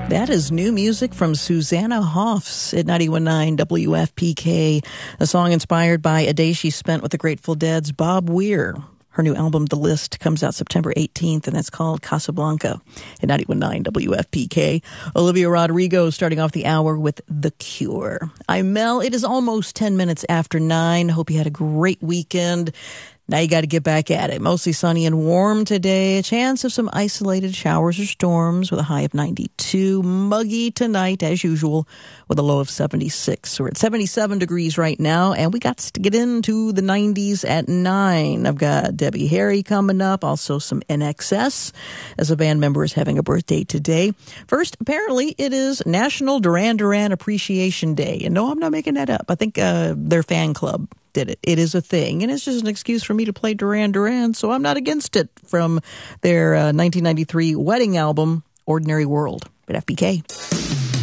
That is new music from Susanna Hoffs at 91.9 WFPK, a song inspired by a day she spent with the Grateful Dead's Bob Weir. Her new album, The List, comes out September 18th, and that's called Casablanca at 91.9 WFPK. Olivia Rodrigo starting off the hour with The Cure. I'm Mel. It is almost 10 minutes after 9. Hope you had a great weekend. Now you got to get back at it. Mostly sunny and warm today. A chance of some isolated showers or storms with a high of 92. Muggy tonight, as usual, with a low of 76. We're at 77 degrees right now, and we got to get into the 90s at 9. I've got Debbie Harry coming up, also some NXS, as a band member is having a birthday today. First, apparently, it is National Duran Duran Appreciation Day. And no, I'm not making that up. I think their fan club did it. It is a thing, and it's just an excuse for me to play Duran Duran, so I'm not against it, from their 1993 wedding album, Ordinary World, at FBK.